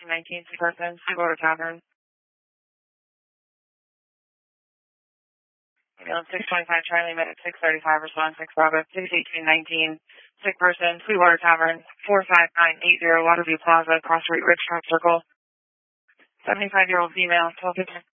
1919, sick person, Sweetwater Tavern. Ambulance 625 Charlie, medic 635, respond 6 Bravo, 61819, sick person, Sweetwater Tavern, 45980, Waterview Plaza, Cross Street, Ridge Top Circle. 75-year-old female, 1215.